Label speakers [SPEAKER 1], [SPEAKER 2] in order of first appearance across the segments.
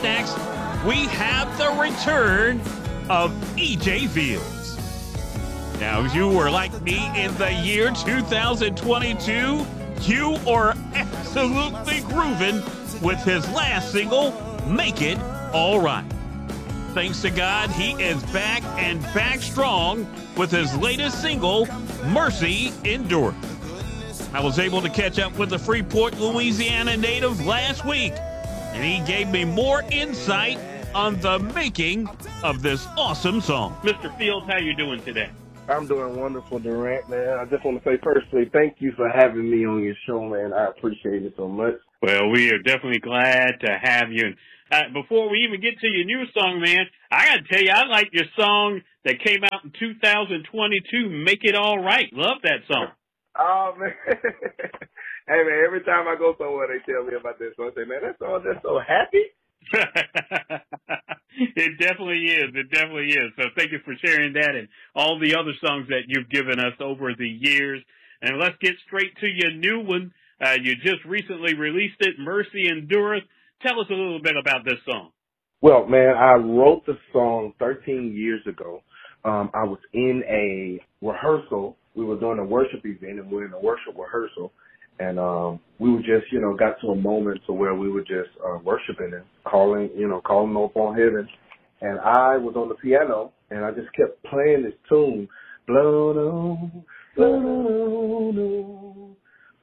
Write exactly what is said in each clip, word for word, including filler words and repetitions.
[SPEAKER 1] next, we have the return of E J Fields. Now, if you were like me in the year two thousand twenty-two, you are absolutely grooving with his last single, Make It All Right. Thanks to God, he is back and back strong with his latest single, Mercy Endureth. I was able to catch up with the Freeport, Louisiana native last week, and he gave me more insight on the making of this awesome song.
[SPEAKER 2] Mister Fields, how you doing today?
[SPEAKER 3] I'm doing wonderful, Durant, man. I just want to say firstly, thank you for having me on your show, man. I appreciate it so much.
[SPEAKER 2] Well, we are definitely glad to have you. And uh, before we even get to your new song, man, I got to tell you, I like your song that came out in two thousand twenty-two, Make It All Right. Love that song.
[SPEAKER 3] Oh, man. Hey, man, every time I go somewhere, they tell me about that song. I say, man, that song just so happy.
[SPEAKER 2] It definitely is. It definitely is. So thank you for sharing that and all the other songs that you've given us over the years. And let's get straight to your new one. Uh, you just recently released it, Mercy Endureth. Tell us a little bit about this song.
[SPEAKER 3] Well, man, I wrote the song thirteen years ago. Um, I was in a rehearsal. We were doing a worship event, and we were in a worship rehearsal. And um, we were just, you know, got to a moment to where we were just uh, worshiping and calling, you know, calling up on heaven. And I was on the piano, and I just kept playing this tune. Blow, no, blow, no, no,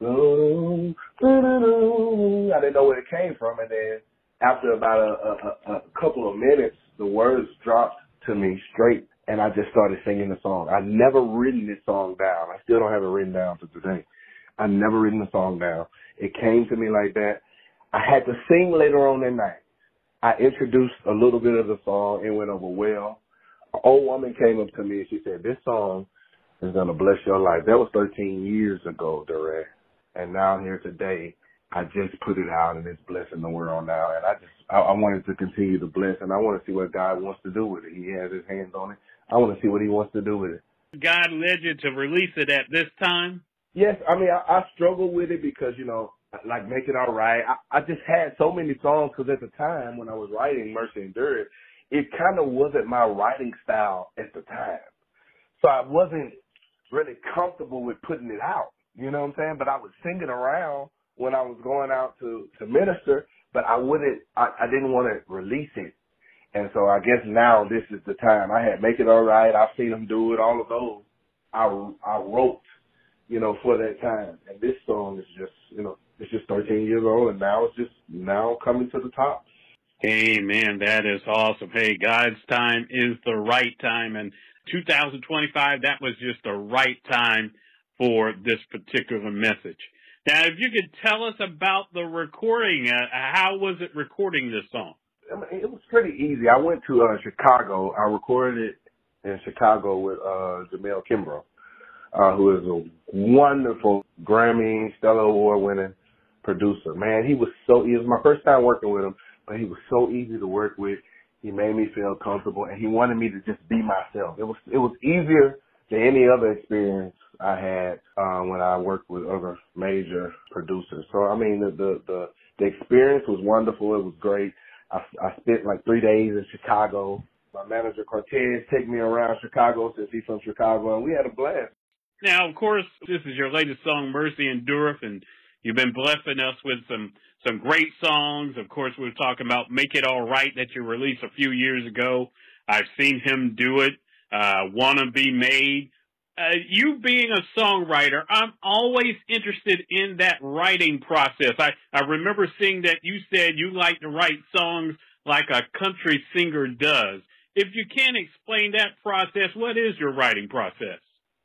[SPEAKER 3] blow, blow, no. I didn't know where it came from. And then after about a, a, a couple of minutes, the words dropped to me straight, and I just started singing the song. I'd never written this song down. I still don't have it written down to today. I never written the song down. It came to me like that. I had to sing later on that night. I introduced a little bit of the song. It went over well. An old woman came up to me and she said, this song is going to bless your life. That was thirteen years ago, Durant. And now here today, I just put it out and it's blessing the world now. And I just, I, I wanted to continue to bless, and I want to see what God wants to do with it. He has his hands on it. I want to see what he wants to do with it.
[SPEAKER 2] God led you to release it at this time?
[SPEAKER 3] Yes, I mean, I, I struggle with it because, you know, like Make It All Right. I, I just had so many songs because at the time when I was writing Mercy Endureth, it kind of wasn't my writing style at the time. So I wasn't really comfortable with putting it out, you know what I'm saying? But I would sing it around when I was going out to, to minister, but I wouldn't, I, I didn't want to release it. And so I guess now this is the time. I had Make It All Right. I've seen them do it, all of those. I, I wrote, you know, for that time. And this song is just, you know, it's just thirteen years old, and now it's just now coming to the top.
[SPEAKER 2] Amen. That is awesome. Hey, God's time is the right time. And two thousand twenty-five, that was just the right time for this particular message. Now, if you could tell us about the recording, uh, how was it recording this song?
[SPEAKER 3] I mean, it was pretty easy. I went to uh, Chicago. I recorded it in Chicago with uh, Jamel Kimbrough. Uh, who is a wonderful Grammy, Stellar Award winning producer. Man, he was so, it was my first time working with him, but he was so easy to work with. He made me feel comfortable, and he wanted me to just be myself. It was, it was easier than any other experience I had, uh, when I worked with other major producers. So, I mean, the, the, the, the experience was wonderful. It was great. I, I spent like three days in Chicago. My manager, Cortez, took me around Chicago since he's from Chicago, and we had a blast.
[SPEAKER 2] Now, of course, this is your latest song, Mercy Endureth, and you've been blessing us with some, some great songs. Of course, we were talking about Make It All Right that you released a few years ago. I've seen him do it, uh, Wanna Be Made. Uh, you being a songwriter, I'm always interested in that writing process. I, I remember seeing that you said you like to write songs like a country singer does. If you can't explain that process, what is your writing process?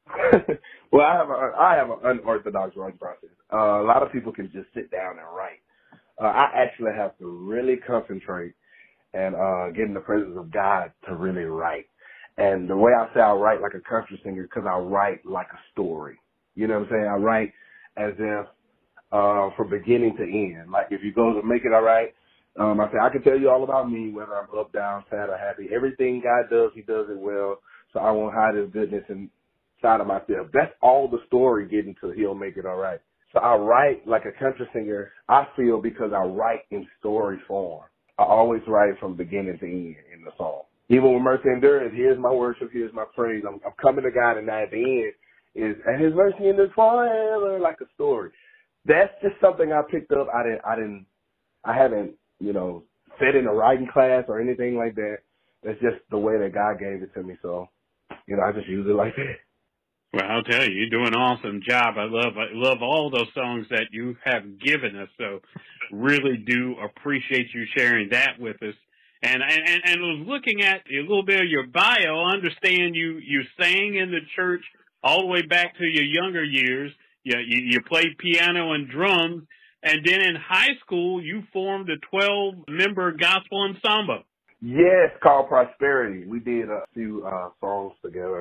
[SPEAKER 3] Well, I have a, I have an unorthodox writing process. Uh, a lot of people can just sit down and write. Uh, I actually have to really concentrate and uh, get in the presence of God to really write. And the way I say I write like a country singer, because I write like a story. You know what I'm saying? I write as if uh, from beginning to end. Like if you go to Make It All Right, um, I say I can tell you all about me, whether I'm up, down, sad, or happy. Everything God does, He does it well. So I won't hide His goodness and side of myself. That's all the story getting to He'll Make It All Right. So I write like a country singer, I feel, because I write in story form. I always write from beginning to end in the song. Even with Mercy Endureth, here's my worship, here's my praise. I'm, I'm coming to God, and at the end is, and His mercy endures forever, like a story. That's just something I picked up. I didn't, I didn't, I haven't, you know, said in a writing class or anything like that. That's just the way that God gave it to me. So, you know, I just use it like that.
[SPEAKER 2] Well, I'll tell you, you're doing an awesome job. I love, I love all those songs that you have given us. So, really do appreciate you sharing that with us. And and and was looking at a little bit of your bio. I understand you you sang in the church all the way back to your younger years. You you, you played piano and drums, and then in high school you formed a twelve member gospel ensemble.
[SPEAKER 3] Yes, called Prosperity. We did a few uh, songs together.